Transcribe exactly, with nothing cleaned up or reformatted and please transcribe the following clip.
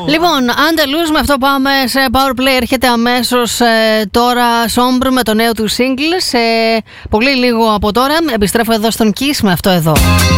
Λοιπόν, Andalus, με αυτό πάμε σε Power Play. Έρχεται αμέσως ε, τώρα Sombre με το νέο του single. Σε πολύ λίγο από τώρα επιστρέφω εδώ στον Kiss με αυτό εδώ.